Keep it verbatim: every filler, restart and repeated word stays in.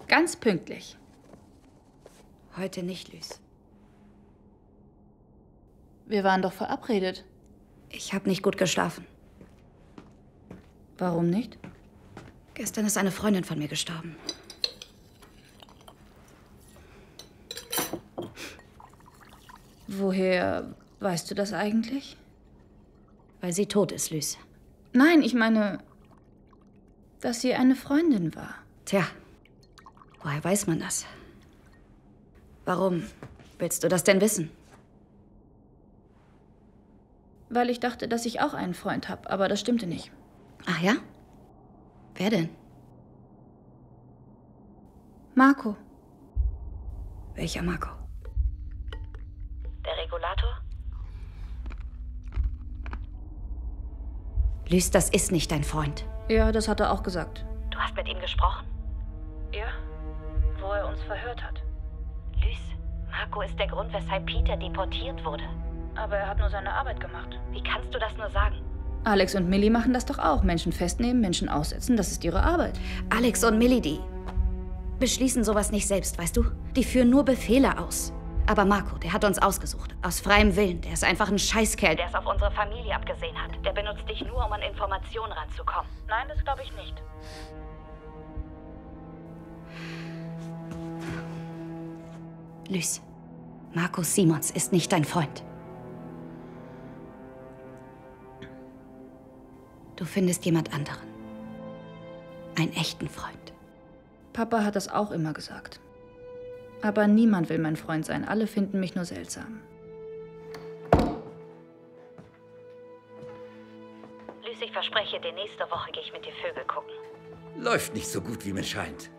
Ganz pünktlich. Heute nicht, Lys. Wir waren doch verabredet. Ich habe nicht gut geschlafen. Warum nicht? Gestern ist eine Freundin von mir gestorben. Woher weißt du das eigentlich? Weil sie tot ist, Lys. Nein, ich meine, dass sie eine Freundin war. Tja, woher weiß man das? Warum willst du das denn wissen? Weil ich dachte, dass ich auch einen Freund habe, aber das stimmte nicht. Ach ja? Wer denn? Marco. Welcher Marco? Der Regulator? Lys, das ist nicht dein Freund. Ja, das hat er auch gesagt. Du hast mit ihm gesprochen? Ja, wo er uns verhört hat. Lys, Marco ist der Grund, weshalb Peter deportiert wurde. Aber er hat nur seine Arbeit gemacht. Wie kannst du das nur sagen? Alex und Millie machen das doch auch. Menschen festnehmen, Menschen aussetzen, das ist ihre Arbeit. Alex und Millie, die beschließen sowas nicht selbst, weißt du? Die führen nur Befehle aus. Aber Marco, der hat uns ausgesucht. Aus freiem Willen. Der ist einfach ein Scheißkerl. Der es auf unsere Familie abgesehen hat. Der benutzt dich nur, um an Informationen ranzukommen. Nein, das glaube ich nicht. Lys, Markus Simons ist nicht dein Freund. Du findest jemand anderen. Einen echten Freund. Papa hat das auch immer gesagt. Aber niemand will mein Freund sein. Alle finden mich nur seltsam. Lys, ich verspreche dir, nächste Woche gehe ich mit dir Vögel gucken. Läuft nicht so gut, wie mir scheint.